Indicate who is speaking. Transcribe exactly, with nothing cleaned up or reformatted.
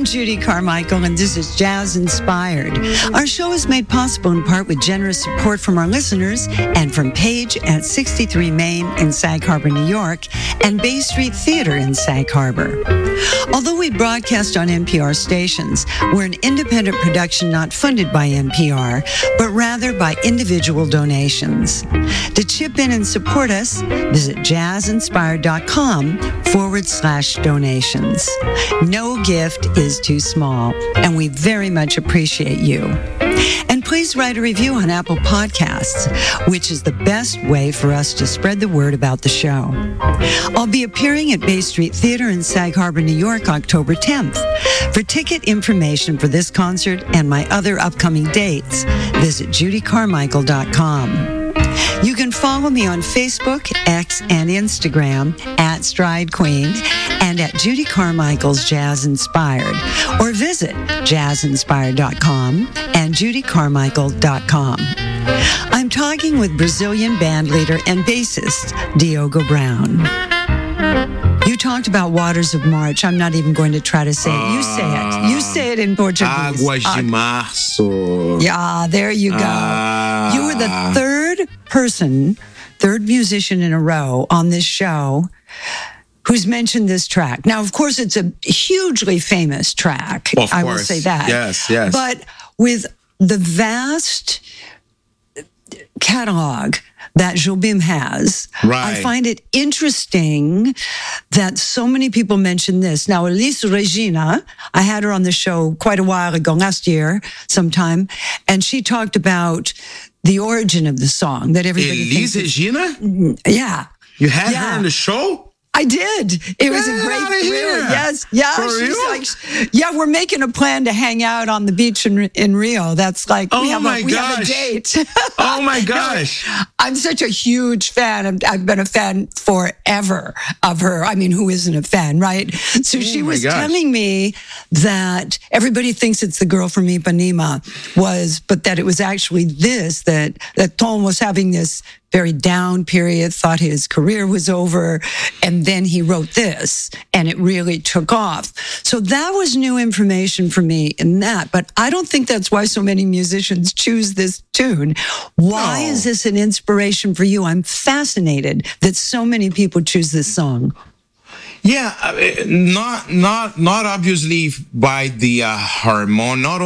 Speaker 1: I'm Judy Carmichael, and this is Jazz Inspired. Our show is made possible in part with generous support from our listeners and from Page at sixty-three Main in Sag Harbor, New York, and Bay Street Theater in Sag Harbor. Although we broadcast on N P R stations, we're an independent production not funded by N P R, but rather by individual donations. To chip in and support us, visit jazzinspired.com forward slash donations. No gift is too small, and we very much appreciate you. And please write a review on Apple Podcasts, which is the best way for us to spread the word about the show. I'll be appearing at Bay Street Theater in Sag Harbor, New York, October tenth. For ticket information for this concert and my other upcoming dates, visit judy carmichael dot com. You can follow me on Facebook, X, and Instagram at Stride Queen and at Judy Carmichael's Jazz Inspired, or visit jazz inspired dot com and judy carmichael dot com. I'm talking with Brazilian bandleader and bassist Diogo Brown. You talked about Waters of March. I'm not even going to try to say it. You say it. You say it in Portuguese.
Speaker 2: Águas de Março.
Speaker 1: Yeah, there you go.
Speaker 2: Ah.
Speaker 1: You were the third person, third musician in a row on this show who's mentioned this track. Now, of course, it's a hugely famous track.
Speaker 2: Of
Speaker 1: I
Speaker 2: course.
Speaker 1: will say that.
Speaker 2: Yes, yes.
Speaker 1: But with the vast catalog that Jobim has,
Speaker 2: Right.
Speaker 1: I find it interesting that so many people mention this. Now, Elis Regina, I had her on the show quite a while ago, last year sometime, and she talked about the origin of the song that everybody
Speaker 2: Elis
Speaker 1: thinks.
Speaker 2: Regina?
Speaker 1: Yeah.
Speaker 2: You had
Speaker 1: Yeah.
Speaker 2: her on the show?
Speaker 1: I did. It was
Speaker 2: Get
Speaker 1: a great
Speaker 2: outta
Speaker 1: thrill.
Speaker 2: here.
Speaker 1: Yes. Yeah.
Speaker 2: For
Speaker 1: she's
Speaker 2: real?
Speaker 1: like, yeah, we're making a plan to hang out on the beach in in Rio. That's like,
Speaker 2: Oh
Speaker 1: we, have
Speaker 2: my
Speaker 1: a, we have a
Speaker 2: gosh.
Speaker 1: date.
Speaker 2: Oh my gosh.
Speaker 1: I'm such a huge fan. I'm, I've been a fan forever of her. I mean, who isn't a fan, right? So she
Speaker 2: Oh my
Speaker 1: was
Speaker 2: gosh.
Speaker 1: telling me that everybody thinks it's the girl from Ipanema was, but that it was actually this, that, that Tom was having this very down period, thought his career was over, and then he wrote this, and it really took off. So that was new information for me in that, but I don't think that's why so many musicians choose this tune. Why
Speaker 2: No.
Speaker 1: is this an inspiration for you? I'm fascinated that so many people choose this song.
Speaker 2: Yeah, uh, not not not obviously by the uh, harmon, not